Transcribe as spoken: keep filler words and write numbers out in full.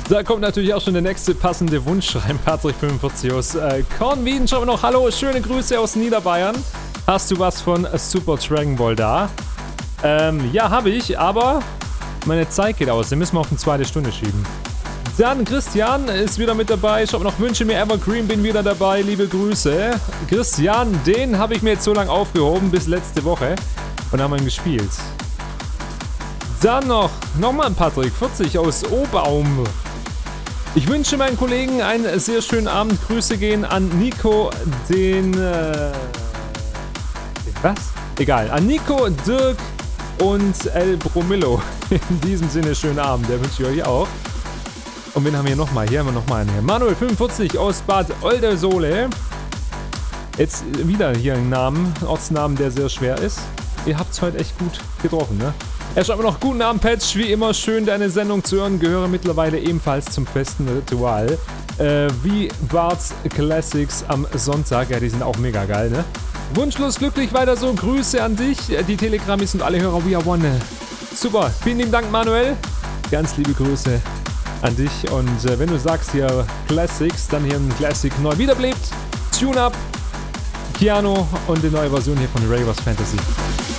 Da kommt natürlich auch schon der nächste passende Wunsch rein. Patrick fünfundvierzig aus äh, Kornwieden. Schau noch, hallo, schöne Grüße aus Niederbayern. Hast du was von Super Dragon Ball da? Ähm, ja, habe ich, aber meine Zeit geht aus. Den müssen wir auf eine zweite Stunde schieben. Dann Christian ist wieder mit dabei. Schau noch, wünsche mir Evergreen, bin wieder dabei. Liebe Grüße. Christian, den habe ich mir jetzt so lange aufgehoben, bis letzte Woche. Und haben ihn gespielt. Dann noch, nochmal ein Patrick vierzig aus Obaum. Ich wünsche meinen Kollegen einen sehr schönen Abend. Grüße gehen an Nico, den... Äh, was? Egal. An Nico, Dirk und El Bromillo. In diesem Sinne, schönen Abend. Der wünsche ich euch auch. Und wen haben wir nochmal? Hier haben wir nochmal einen hier. Manuel fünfundvierzig aus Bad Oldesloe. Jetzt wieder hier einen Namen, Ortsnamen, der sehr schwer ist. Ihr habt es heute echt gut getroffen, ne? Er schreibt mir noch, guten Abend, Patch. Wie immer schön, deine Sendung zu hören. Gehöre mittlerweile ebenfalls zum festen Ritual. Äh, wie Bart's Classics am Sonntag. Ja, die sind auch mega geil, ne? Wunschlos glücklich weiter so. Grüße an dich, die Telegrammis und alle Hörer. We are one. Super. Vielen lieben Dank, Manuel. Ganz liebe Grüße an dich. Und äh, wenn du sagst hier Classics, dann hier ein Classic neu wiederbelebt. Tune Up, Piano und die neue Version hier von Ravers Fantasy.